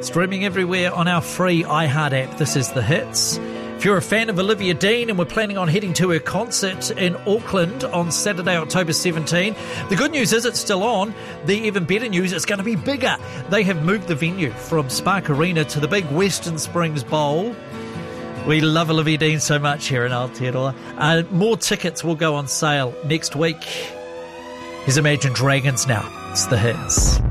Streaming everywhere on our free iHeart app. This is The Hits. If you're a fan of Olivia Dean and we're planning on heading to her concert in Auckland on Saturday, October 17, the good news is it's still on. The even better news, it's going to be bigger. They have moved the venue from Spark Arena to the big Western Springs Bowl. We love Olivia Dean so much here in Aotearoa. More tickets will go on sale next week. Here's Imagine Dragons now. It's The Hits.